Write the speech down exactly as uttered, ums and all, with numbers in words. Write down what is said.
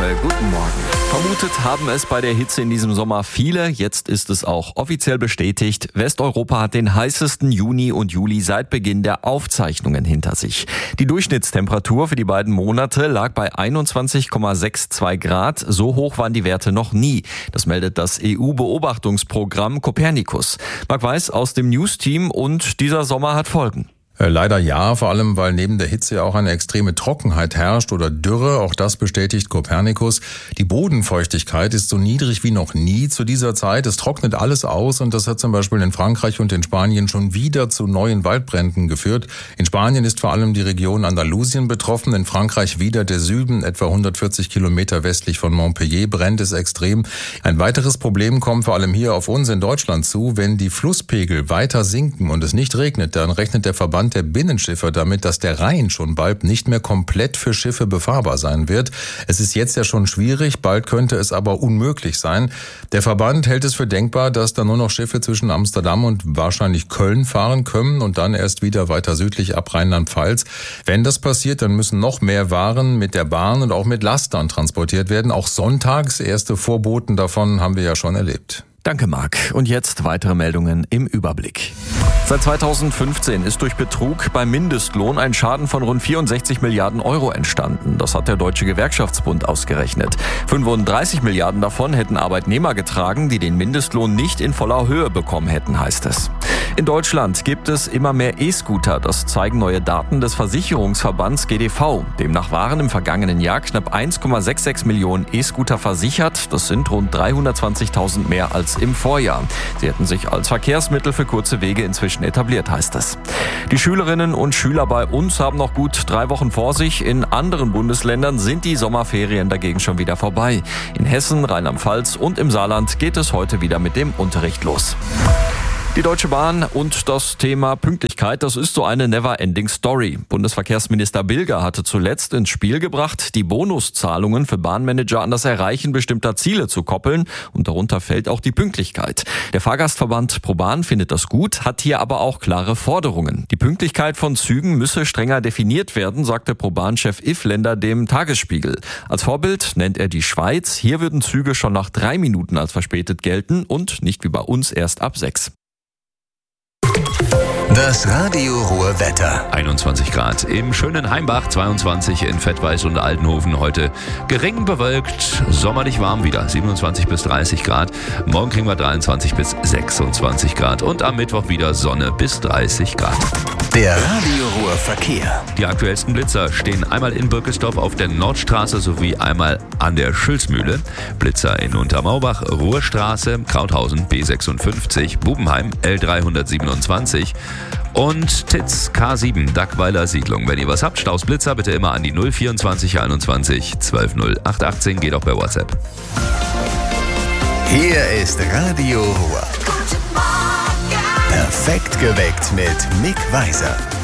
Woche. Guten Morgen. Vermutet haben es bei der Hitze in diesem Sommer viele. Jetzt ist es auch offiziell bestätigt. Westeuropa hat den heißesten Juni und Juli seit Beginn der Aufzeichnungen hinter sich. Die Durchschnittstemperatur für die beiden Monate lag bei einundzwanzig Komma zweiundsechzig Grad. So hoch waren die Werte noch nie. Das meldet das E U-Beobachtungsprogramm Copernicus. Marc Weiß aus dem News-Team, und dieser Sommer hat Folgen. Leider ja, vor allem weil neben der Hitze ja auch eine extreme Trockenheit herrscht oder Dürre. Auch das bestätigt Copernicus. Die Bodenfeuchtigkeit ist so niedrig wie noch nie zu dieser Zeit. Es trocknet alles aus, und das hat zum Beispiel in Frankreich und in Spanien schon wieder zu neuen Waldbränden geführt. In Spanien ist vor allem die Region Andalusien betroffen, in Frankreich wieder der Süden, etwa hundertvierzig Kilometer westlich von Montpellier, brennt es extrem. Ein weiteres Problem kommt vor allem hier auf uns in Deutschland zu. Wenn die Flusspegel weiter sinken und es nicht regnet, dann rechnet der Verband der Binnenschiffer damit, dass der Rhein schon bald nicht mehr komplett für Schiffe befahrbar sein wird. Es ist jetzt ja schon schwierig, bald könnte es aber unmöglich sein. Der Verband hält es für denkbar, dass da nur noch Schiffe zwischen Amsterdam und wahrscheinlich Köln fahren können und dann erst wieder weiter südlich ab Rheinland-Pfalz. Wenn das passiert, dann müssen noch mehr Waren mit der Bahn und auch mit Lastern transportiert werden. Auch sonntags, erste Vorboten davon haben wir ja schon erlebt. Danke, Marc. Und jetzt weitere Meldungen im Überblick. Seit zweitausendfünfzehn ist durch Betrug beim Mindestlohn ein Schaden von rund vierundsechzig Milliarden Euro entstanden. Das hat der Deutsche Gewerkschaftsbund ausgerechnet. fünfunddreißig Milliarden davon hätten Arbeitnehmer getragen, die den Mindestlohn nicht in voller Höhe bekommen hätten, heißt es. In Deutschland gibt es immer mehr E-Scooter. Das zeigen neue Daten des Versicherungsverbands G D V. Demnach waren im vergangenen Jahr knapp eins Komma sechsundsechzig Millionen E-Scooter versichert. Das sind rund dreihundertzwanzigtausend mehr als im Vorjahr. Sie hätten sich als Verkehrsmittel für kurze Wege inzwischen etabliert, heißt es. Die Schülerinnen und Schüler bei uns haben noch gut drei Wochen vor sich. In anderen Bundesländern sind die Sommerferien dagegen schon wieder vorbei. In Hessen, Rheinland-Pfalz und im Saarland geht es heute wieder mit dem Unterricht los. Die Deutsche Bahn und das Thema Pünktlichkeit, das ist so eine never-ending Story. Bundesverkehrsminister Bilger hatte zuletzt ins Spiel gebracht, die Bonuszahlungen für Bahnmanager an das Erreichen bestimmter Ziele zu koppeln, und darunter fällt auch die Pünktlichkeit. Der Fahrgastverband ProBahn findet das gut, hat hier aber auch klare Forderungen. Die Pünktlichkeit von Zügen müsse strenger definiert werden, sagte ProBahn-Chef Iffländer dem Tagesspiegel. Als Vorbild nennt er die Schweiz. Hier würden Züge schon nach drei Minuten als verspätet gelten und nicht wie bei uns erst ab sechs. Das Radio Ruhr Wetter. einundzwanzig Grad im schönen Heimbach, zweiundzwanzig in Fettweiß und Altenhofen. Heute gering bewölkt, sommerlich warm wieder, siebenundzwanzig bis dreißig Grad. Morgen kriegen wir dreiundzwanzig bis sechsundzwanzig Grad und am Mittwoch wieder Sonne bis dreißig Grad. Der Radio Ruhr Verkehr. Die aktuellsten Blitzer stehen einmal in Birkesdorf auf der Nordstraße sowie einmal an der Schülsmühle. Blitzer in Untermaubach, Ruhrstraße, Krauthausen B sechsundfünfzig, Bubenheim L dreihundertsiebenundzwanzig und Titz K sieben, Dackweiler Siedlung. Wenn ihr was habt, Staus Blitzer, bitte immer an die null vierundzwanzig einundzwanzig zwölf null acht achtzehn, geht auch bei WhatsApp. Hier ist Radio Ruhr. Perfekt geweckt mit Mick Weiser.